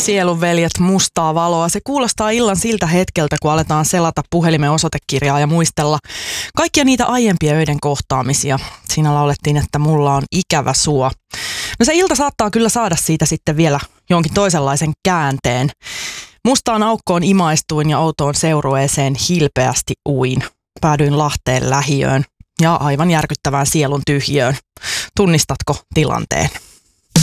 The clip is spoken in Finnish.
Sielunveljet, mustaa valoa. Se kuulostaa illan siltä hetkeltä, kun aletaan selata puhelimen osoitekirjaa ja muistella kaikkia niitä aiempia öiden kohtaamisia. Siinä laulettiin, että mulla on ikävä sua. No se ilta saattaa kyllä saada siitä sitten vielä jonkin toisenlaisen käänteen. Mustaan aukkoon imaistuin ja outoon seurueeseen hilpeästi uin. Päädyin Lahteen lähiöön ja aivan järkyttävään sielun tyhjöön. Tunnistatko tilanteen?